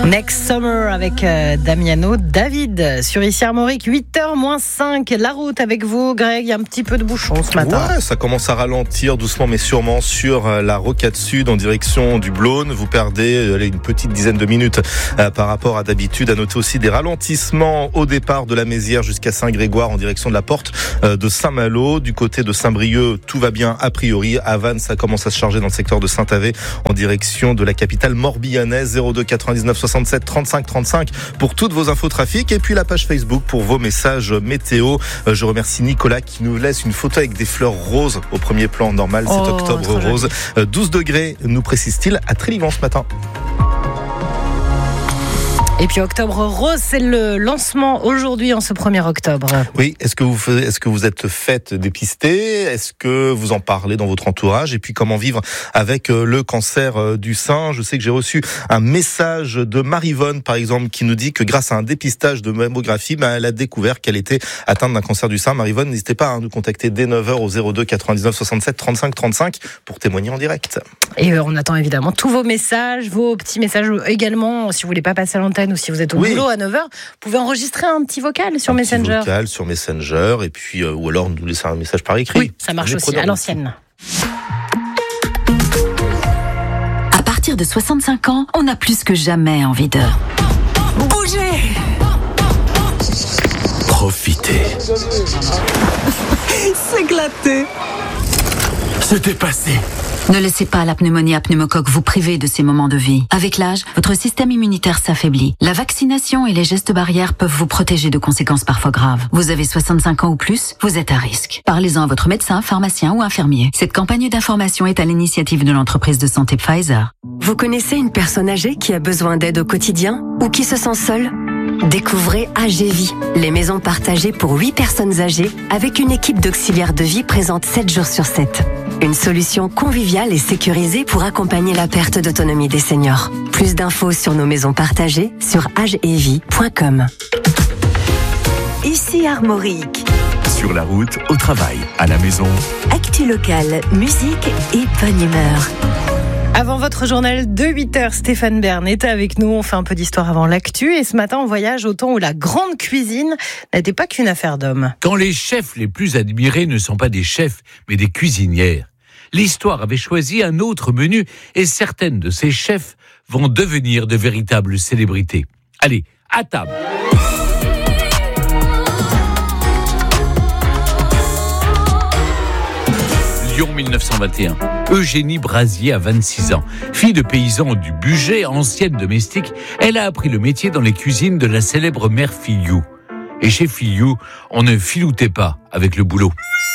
Next Summer avec Damiano David sur Ici Armorique, 8h-5. La route avec vous, Greg. Il y a un petit peu de bouchon ce matin. Ouais, ça commence à ralentir doucement mais sûrement sur la rocade sud en direction du Blône. Vous perdez une petite dizaine de minutes par rapport à d'habitude. À noter aussi des ralentissements au départ de la Mézières jusqu'à Saint-Grégoire en direction de la porte de Saint-Malo. Du côté de Saint-Brieuc, tout va bien a priori. À Vannes, ça commence à se charger dans le secteur de Saint-Avé en direction de la capitale morbihannaise. 02 99 67 35 35 pour toutes vos infos trafic et puis la page Facebook pour vos messages météo. Je remercie Nicolas qui nous laisse une photo avec des fleurs roses au premier plan. Normal, c'est octobre rose. 12 degrés, nous précise-t-il, à Trélivan ce matin. Et puis Octobre Rose, c'est le lancement aujourd'hui en ce 1er octobre. Oui, est-ce que vous êtes fait dépister ? Est-ce que vous en parlez dans votre entourage ? Et puis comment vivre avec le cancer du sein ? Je sais que j'ai reçu un message de Marivonne, par exemple, qui nous dit que grâce à un dépistage de mammographie, elle a découvert qu'elle était atteinte d'un cancer du sein. Marivonne, n'hésitez pas à nous contacter dès 9h au 02 99 67 35 35 pour témoigner en direct. Et on attend évidemment tous vos messages, vos petits messages également, si vous voulez pas passer à l'antenne ou si vous êtes au boulot à 9h, vous pouvez enregistrer un petit vocal sur Messenger. Un petit vocal sur Messenger et puis ou alors nous laisser un message par écrit. Oui, ça marche aussi à l'ancienne. À partir de 65 ans, on a plus que jamais envie de bouger. Profiter. S'éclater. Se dépasser. Ne laissez pas la pneumonie à pneumocoque vous priver de ces moments de vie. Avec l'âge, votre système immunitaire s'affaiblit. La vaccination et les gestes barrières peuvent vous protéger de conséquences parfois graves. Vous avez 65 ans ou plus, vous êtes à risque. Parlez-en à votre médecin, pharmacien ou infirmier. Cette campagne d'information est à l'initiative de l'entreprise de santé Pfizer. Vous connaissez une personne âgée qui a besoin d'aide au quotidien ou qui se sent seule ? Découvrez AGVie, les maisons partagées pour 8 personnes âgées avec une équipe d'auxiliaires de vie présente 7 jours sur 7. Une solution conviviale et sécurisée pour accompagner la perte d'autonomie des seniors. Plus d'infos sur nos maisons partagées sur agevie.com. Ici Armorique. Sur la route, au travail, à la maison. Actu locale, musique et bonne humeur. Avant votre journal de 8h, Stéphane Bern est avec nous. On fait un peu d'histoire avant l'actu. Et ce matin, on voyage au temps où la grande cuisine n'était pas qu'une affaire d'hommes. Quand les chefs les plus admirés ne sont pas des chefs, mais des cuisinières. L'histoire avait choisi un autre menu et certaines de ces chefs vont devenir de véritables célébrités. Allez, à table. Lyon 1921. Eugénie Brasier a 26 ans. Fille de paysan du Bugey, ancienne domestique, elle a appris le métier dans les cuisines de la célèbre mère Filiou. Et chez Filiou, on ne filoutait pas avec le boulot.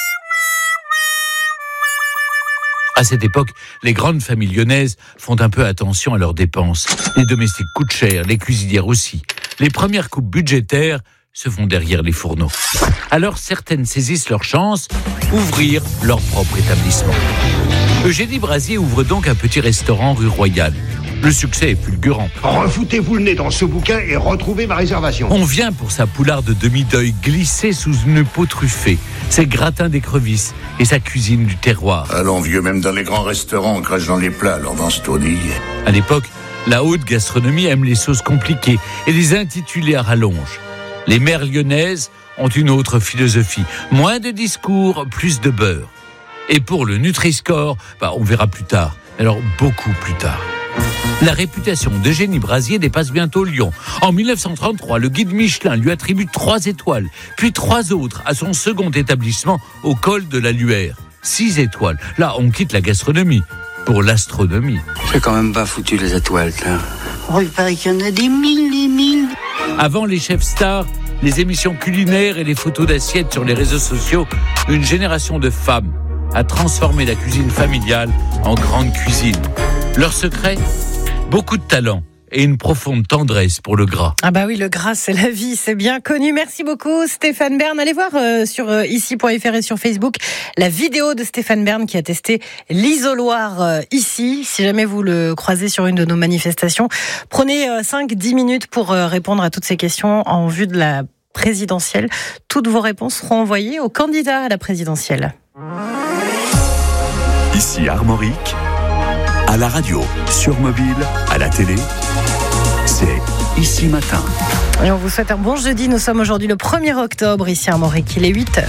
À cette époque, les grandes familles lyonnaises font un peu attention à leurs dépenses. Les domestiques coûtent cher, les cuisinières aussi. Les premières coupes budgétaires se font derrière les fourneaux. Alors certaines saisissent leur chance, ouvrir leur propre établissement. Eugénie Brasier ouvre donc un petit restaurant rue Royale. Le succès est fulgurant. Refoutez-vous le nez dans ce bouquin et retrouvez ma réservation. On vient pour sa poularde de demi-deuil glissée sous une peau truffée, ses gratins d'écrevisses et sa cuisine du terroir. Allons vieux, même dans les grands restaurants, on crache dans les plats, alors dans ce taudis. À l'époque, la haute gastronomie aime les sauces compliquées et les intitulés à rallonge. Les mères lyonnaises ont une autre philosophie. Moins de discours, plus de beurre. Et pour le Nutri-Score, on verra plus tard. Alors beaucoup plus tard. La réputation d'Eugénie Brasier dépasse bientôt Lyon. En 1933, le guide Michelin lui attribue 3 étoiles, puis 3 autres à son second établissement au col de la Luère. 6 étoiles. Là, on quitte la gastronomie pour l'astronomie. C'est quand même pas foutu les étoiles, là. Oh, il paraît qu'il y en a des mille. Avant les chefs stars, les émissions culinaires et les photos d'assiettes sur les réseaux sociaux, une génération de femmes a transformé la cuisine familiale en grande cuisine. Leur secret ? Beaucoup de talent et une profonde tendresse pour le gras. Ah bah oui, le gras, c'est la vie, c'est bien connu. Merci beaucoup, Stéphane Bern. Allez voir sur ici.fr et sur Facebook la vidéo de Stéphane Bern qui a testé l'isoloir ici. Si jamais vous le croisez sur une de nos manifestations, prenez 5-10 minutes pour répondre à toutes ces questions en vue de la présidentielle. Toutes vos réponses seront envoyées aux candidats à la présidentielle. Ici Armorique, à la radio, sur mobile, à la télé, C'est Ici Matin. Et on vous souhaite un bon jeudi. Nous sommes aujourd'hui le 1er octobre ici à Mauric. Il est 8h.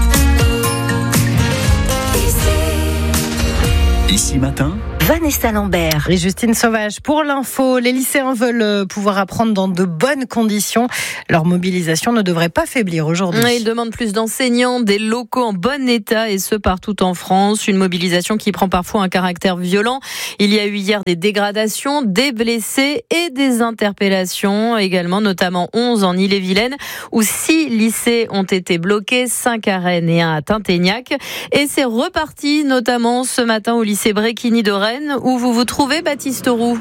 Ici Matin. Vanessa Lambert. Et Justine Sauvage pour l'info. Les lycéens veulent pouvoir apprendre dans de bonnes conditions. Leur mobilisation ne devrait pas faiblir aujourd'hui. Ils demandent plus d'enseignants, des locaux en bon état et ce partout en France. Une mobilisation qui prend parfois un caractère violent. Il y a eu hier des dégradations, des blessés et des interpellations également, notamment 11 en Ille-et-Vilaine où 6 lycées ont été bloqués, 5 à Rennes et 1 à Tinténiac. Et c'est reparti notamment ce matin au lycée Bréquigny de Rennes où vous vous trouvez, Baptiste Roux.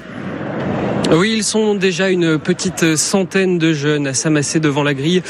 Oui, ils sont déjà une petite centaine de jeunes à s'amasser devant la grille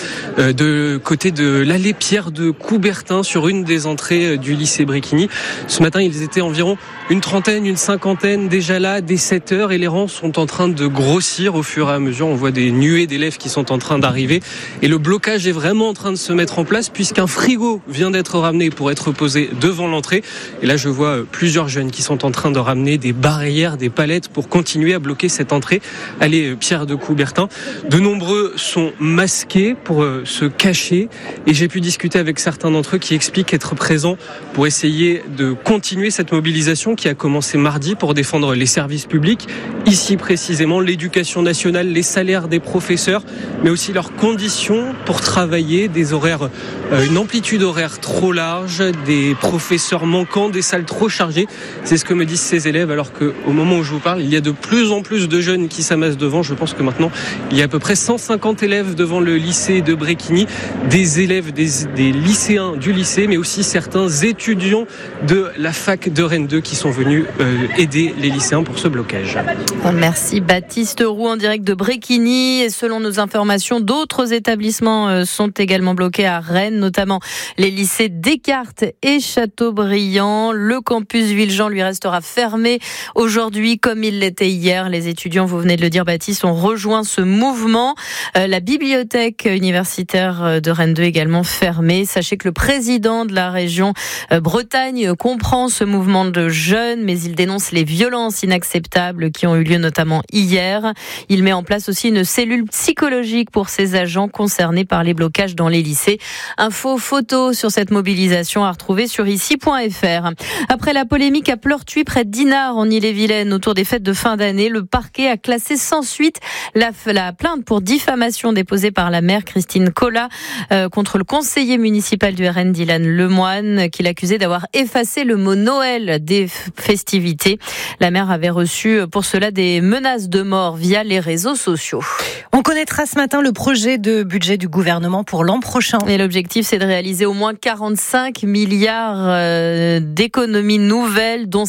de côté de l'allée Pierre de Coubertin sur une des entrées du lycée Bréquigny. Ce matin, ils étaient environ une trentaine, une cinquantaine déjà là dès 7h et les rangs sont en train de grossir au fur et à mesure. On voit des nuées d'élèves qui sont en train d'arriver et le blocage est vraiment en train de se mettre en place puisqu'un frigo vient d'être ramené pour être posé devant l'entrée. Et là, je vois plusieurs jeunes qui sont en train de ramener des barrières, des palettes pour continuer à bloquer cette entrée. Allez, Pierre de Coubertin. De nombreux sont masqués pour se cacher et j'ai pu discuter avec certains d'entre eux qui expliquent être présents pour essayer de continuer cette mobilisation qui a commencé mardi pour défendre les services publics, ici précisément l'éducation nationale, les salaires des professeurs, mais aussi leurs conditions pour travailler, des horaires, une amplitude horaire trop large, des professeurs manquants, des salles trop chargées. C'est ce que me disent ces élèves alors qu'au moment où je vous parle, il y a de plus en plus de jeunes qui s'amassent devant. Je pense que maintenant, il y a à peu près 150 élèves devant le lycée de Bréquigny, des élèves, des lycéens du lycée, mais aussi certains étudiants de la fac de Rennes 2 qui sont venus aider les lycéens pour ce blocage. Merci Baptiste Roux en direct de Bréquigny. Et selon nos informations, d'autres établissements sont également bloqués à Rennes, notamment les lycées Descartes et Châteaubriand. Le campus Villejean lui restera fermé aujourd'hui comme il l'était hier. Les étudiants, vous venez de le dire Baptiste, ont rejoint ce mouvement. La bibliothèque universitaire de Rennes 2 également fermée. Sachez que le président de la région Bretagne comprend ce mouvement de jeunes, mais il dénonce les violences inacceptables qui ont eu lieu notamment hier. Il met en place aussi une cellule psychologique pour ses agents concernés par les blocages dans les lycées. Info photo sur cette mobilisation à retrouver sur ici.fr. Après la polémique à Pleurtuis près de Dinard en Ille-et-Vilaine autour des fêtes de fin d'année, le parquet a classé sans suite la plainte pour diffamation déposée par la maire Christine Collat contre le conseiller municipal du RN Dylan Lemoine qui l'accusait d'avoir effacé le mot Noël des festivités. La maire avait reçu pour cela des menaces de mort via les réseaux sociaux. On connaîtra ce matin le projet de budget du gouvernement pour l'an prochain. Et l'objectif, c'est de réaliser au moins 45 milliards d'économies nouvelles, dont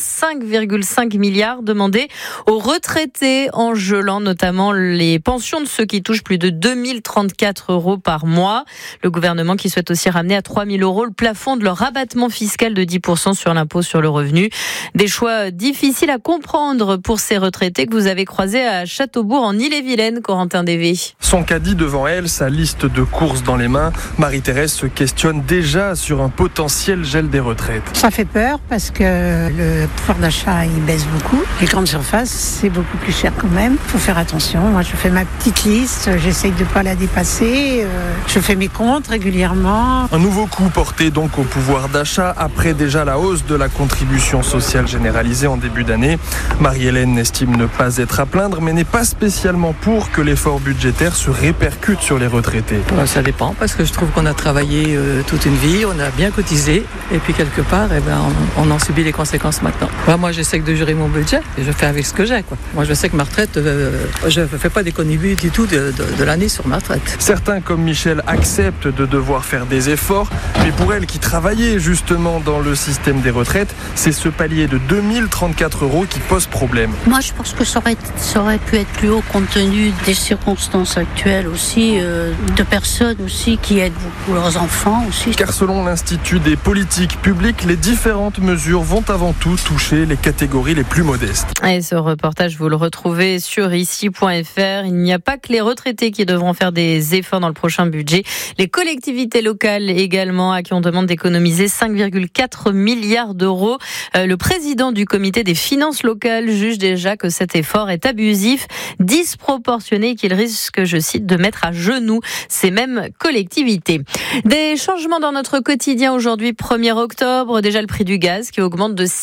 5,5 milliards demandés aux retraités en gelant notamment les pensions de ceux qui touchent plus de 2034 € par mois. Le gouvernement qui souhaite aussi ramener à 3 000 € le plafond de leur rabattement fiscal de 10% sur l'impôt sur le revenu. Des choix difficiles à comprendre pour ces retraités que vous avez croisés à Châteaubourg en Ille-et-Vilaine, Corentin Dévé. Son caddie devant elle, sa liste de courses dans les mains, Marie-Thérèse se questionne déjà sur un potentiel gel des retraites. Ça fait peur parce que le pouvoir d'achat il baisse beaucoup. Les grandes surfaces, c'est beaucoup plus cher quand même. Il faut faire attention. Moi, je fais ma petite liste, j'essaye de ne pas la dépasser. Je fais mes comptes régulièrement. Un nouveau coup porté donc au pouvoir d'achat après déjà la hausse de la contribution sociale généralisée en début d'année. Marie-Hélène estime ne pas être à plaindre, mais n'est pas spécialement pour que l'effort budgétaire se répercute sur les retraités. Ça dépend, parce que je trouve qu'on a travaillé toute une vie, on a bien cotisé, et puis quelque part, on en subit les conséquences maintenant. Moi, j'essaie de gérer mon budget, et je fais avec ce que j'ai. Moi, je sais que ma retraite, je ne fais pas d'économie du tout de l'année sur ma retraite. Certains, comme Michel, acceptent de devoir faire des efforts, mais pour elle qui travaillait justement dans le système des retraites, c'est ce palier de 2034 € qui pose problème. Moi, je pense que ça aurait pu être plus haut compte tenu des circonstances actuelles aussi, de personnes aussi qui aident beaucoup leurs enfants aussi. Car selon l'Institut des politiques publiques, les différentes mesures vont avant tout toucher les catégories les plus modestes. Et ce reportage, vous le retrouvez sur ici.fr. Il n'y a pas que les retraités qui devront faire des efforts dans le prochain budget. Les collectivités locales également, à qui on demande d'économiser 5,4 milliards d'euros. Le président du comité des finances locales juge déjà que cet effort est abusif, disproportionné et qu'il risque, je cite, de mettre à genoux ces mêmes collectivités. Des changements dans notre quotidien aujourd'hui, 1er octobre. Déjà le prix du gaz qui augmente de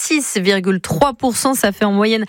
6,3%. Ça fait en moyenne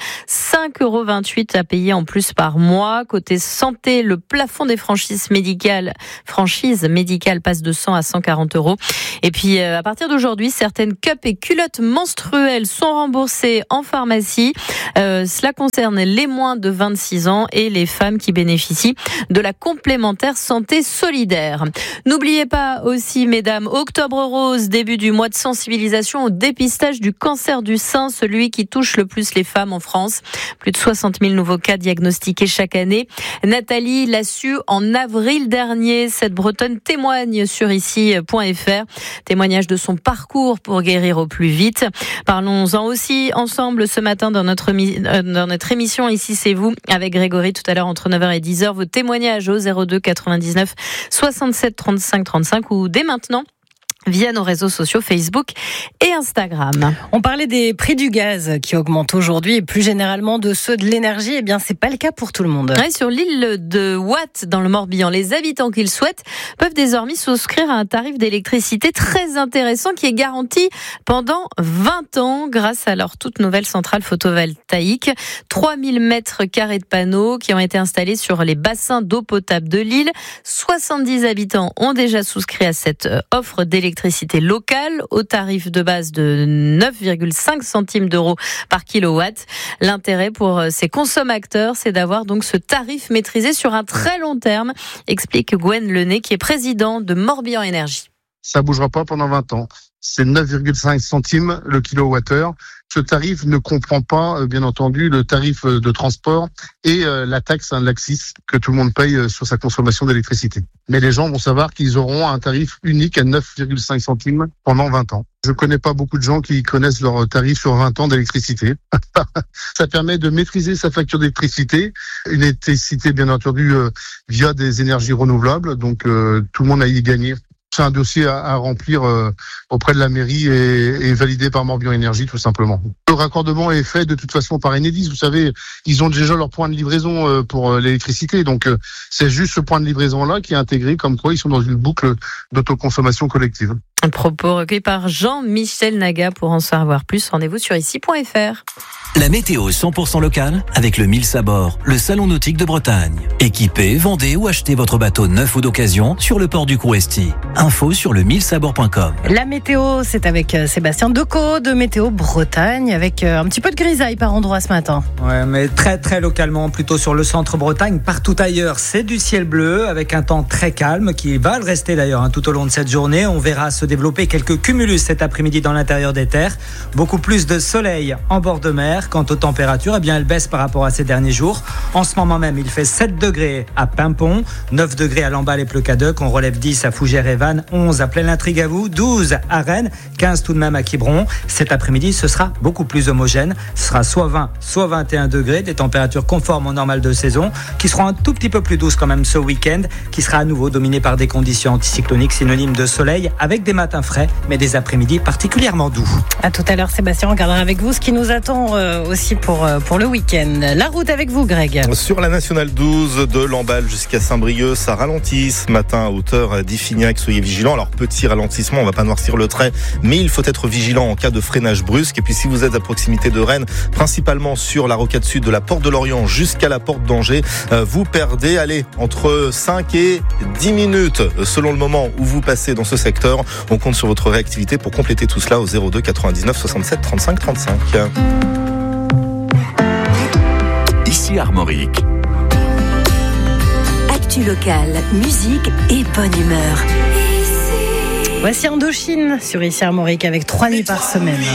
5,28 € à payer en plus par mois. Côté santé, le plafond des franchises médicales passe de 100 à 140 €. Et puis à partir d'aujourd'hui, certaines cups et culottes menstruelles sont remboursées en pharmacie. Cela concerne les moins de 26 ans et les femmes qui bénéficient de la complémentaire santé solidaire. N'oubliez pas aussi, mesdames, Octobre Rose, début du mois de sensibilisation au dépistage du cancer du sein, celui qui touche le plus les femmes en France. Plus de 60 000 nouveaux cas diagnostiqués chaque année. Nathalie l'a su en avril dernier. Cette Bretonne témoigne sur ici.fr. Témoignage de son parcours pour guérir au plus vite. Parlons-en aussi ensemble ce matin dans notre émission Ici c'est vous avec Grégory tout à l'heure entre 9h et 10h. Vos témoignages au 02 99 67 35 35 ou dès maintenant via nos réseaux sociaux Facebook et Instagram. On parlait des prix du gaz qui augmentent aujourd'hui et plus généralement de ceux de l'énergie. Eh bien, c'est pas le cas pour tout le monde. Ouais, sur l'île de Watt, dans le Morbihan, les habitants qui le souhaitent peuvent désormais souscrire à un tarif d'électricité très intéressant qui est garanti pendant 20 ans grâce à leur toute nouvelle centrale photovoltaïque. 3000 mètres carrés de panneaux qui ont été installés sur les bassins d'eau potable de l'île. 70 habitants ont déjà souscrit à cette offre d'électricité locale au tarif de base de 9,5 centimes d'euros par kilowatt. L'intérêt pour ces consommateurs, c'est d'avoir donc ce tarif maîtrisé sur un très long terme, explique Gwen Lenné, qui est président de Morbihan Énergie. Ça bougera pas pendant 20 ans. C'est 9,5 centimes le kilowattheure. Ce tarif ne comprend pas, bien entendu, le tarif de transport et la taxe, l'ACCIS, que tout le monde paye sur sa consommation d'électricité. Mais les gens vont savoir qu'ils auront un tarif unique à 9,5 centimes pendant 20 ans. Je connais pas beaucoup de gens qui connaissent leur tarif sur 20 ans d'électricité. Ça permet de maîtriser sa facture d'électricité. Une électricité, bien entendu, via des énergies renouvelables. Donc, tout le monde a y gagné. C'est un dossier à remplir auprès de la mairie et validé par Morbihan Énergie, tout simplement. Le raccordement est fait de toute façon par Enedis. Vous savez, ils ont déjà leur point de livraison pour l'électricité. Donc, c'est juste ce point de livraison-là qui est intégré, comme quoi ils sont dans une boucle d'autoconsommation collective. Un propos recueilli par Jean-Michel Naga. Pour en savoir plus, rendez-vous sur ici.fr. La météo 100% locale avec le Mills à bord, le salon nautique de Bretagne. Équipez, vendez ou achetez votre bateau neuf ou d'occasion sur le port du Couresti. Info sur le millsabord.com. La météo, c'est avec Sébastien Decaux de Météo Bretagne, avec un petit peu de grisaille par endroit ce matin. Ouais, mais très très localement, plutôt sur le centre Bretagne. Partout ailleurs, c'est du ciel bleu avec un temps très calme qui va le rester d'ailleurs tout au long de cette journée. On verra se développer quelques cumulus cet après-midi dans l'intérieur des terres. Beaucoup plus de soleil en bord de mer. Quant aux températures, eh bien, elles baissent par rapport à ces derniers jours. En ce moment même, il fait 7 degrés à Pimpon, 9 degrés à Lamballe et Plecadoc. On relève 10 à Fougères et Vannes, 11 à Plaine-Intrigavou, 12 à Rennes, 15 tout de même à Quiberon. Cet après-midi, ce sera beaucoup plus homogène. Ce sera soit 20, soit 21 degrés, des températures conformes au normal de saison, qui seront un tout petit peu plus douces quand même ce week-end, qui sera à nouveau dominé par des conditions anticycloniques synonymes de soleil, avec des matins frais, mais des après-midi particulièrement doux. À tout à l'heure, Sébastien, on regardera avec vous ce qui nous attend aussi pour le week-end. La route avec vous, Greg. Sur la nationale 12 de Lamballe jusqu'à Saint-Brieuc, ça ralentit ce matin à hauteur d'Iffignac. Soyez vigilants. Alors, petit ralentissement, on va pas noircir le trait, mais il faut être vigilant en cas de freinage brusque. Et puis, si vous êtes à proximité de Rennes, principalement sur la rocade sud de la Porte de Lorient jusqu'à la Porte d'Angers, vous perdez, entre 5 et 10 minutes selon le moment où vous passez dans ce secteur. On compte sur votre réactivité pour compléter tout cela au 02 99 67 35 35. Ici Armorique. Actu locale, musique et bonne humeur. Voici Indochine sur Ici Armorique avec 3 nuits par semaine.